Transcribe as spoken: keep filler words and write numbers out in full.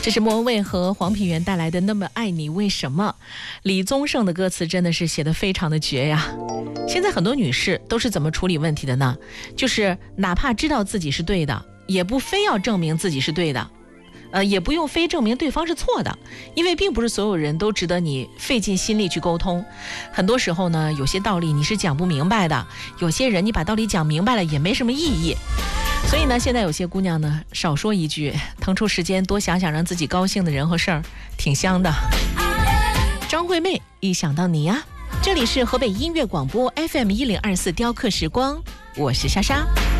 这是莫文蔚和黄品源带来的《那么爱你为什么》。李宗盛的歌词真的是写得非常的绝呀。现在很多女士都是怎么处理问题的呢？就是哪怕知道自己是对的，也不非要证明自己是对的，呃，也不用非证明对方是错的，因为并不是所有人都值得你费尽心力去沟通。很多时候呢，有些道理你是讲不明白的，有些人你把道理讲明白了也没什么意义。所以呢，现在有些姑娘呢，少说一句，腾出时间多想想让自己高兴的人和事儿，挺香的。张惠妹，一想到你呀。这里是河北音乐广播 F M 一零二四雕刻时光，我是莎莎。